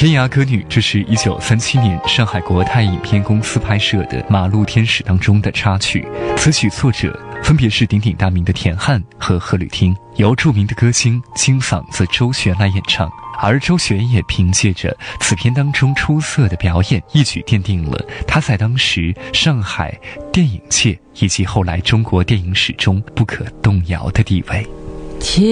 天涯歌女，这是1937年上海国泰影片公司拍摄的《马路天使》当中的插曲，词曲作者分别是鼎鼎大名的田汉和贺绿汀，由著名的歌星金嗓子周璇来演唱。而周璇也凭借着此片当中出色的表演，一举奠定了她在当时上海电影界以及后来中国电影史中不可动摇的地位。